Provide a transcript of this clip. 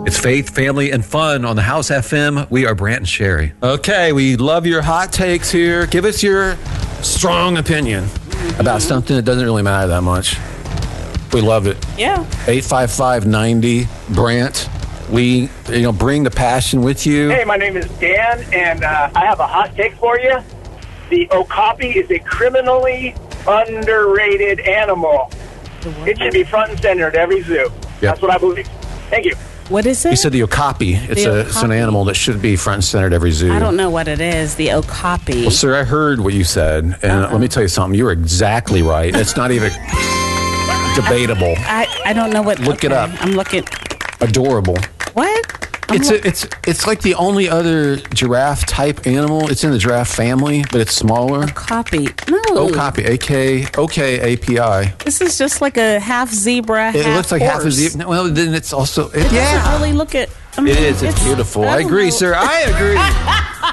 It's faith, family, and fun on the House FM. We are Brant and Sherry. Okay, we love your hot takes here. Give us your strong opinion about something that doesn't really matter that much. We love it. Yeah. 855-90 Brant. We, bring the passion with you. Hey, my name is Dan, and I have a hot take for you. The okapi is a criminally underrated animal. It should be front and center at every zoo. Yep. That's what I believe. Thank you. What is it? You said the okapi. It's an animal that should be front and center at every zoo. I don't know what it is. The okapi. Well, sir, I heard what you said, and let me tell you something. You were exactly right. It's not even debatable. I don't know what. Look it up. I'm looking. Adorable. What? It's like the only other giraffe type animal. It's in the giraffe family, but it's smaller. Okapi. No. Okapi. A-K-O-K-A-P-I. This is just like a half zebra, It half looks like horse. half a zebra. Well, then it's also... It doesn't really look at... It is. It's beautiful. I agree, sir. I agree.